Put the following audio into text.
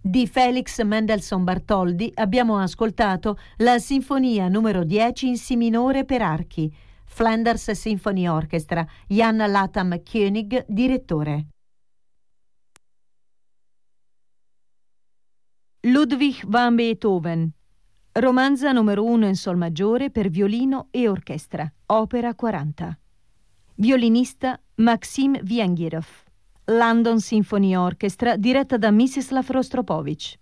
Di Felix Mendelssohn Bartholdy abbiamo ascoltato la Sinfonia numero 10 in Si minore per archi, Flanders Symphony Orchestra, Jan Latham Koenig, direttore. Ludwig van Beethoven, romanza numero 1 in sol maggiore per violino e orchestra, opera 40. Violinista Maxim Viengirov. London Symphony Orchestra diretta da Mstislav Rostropovich.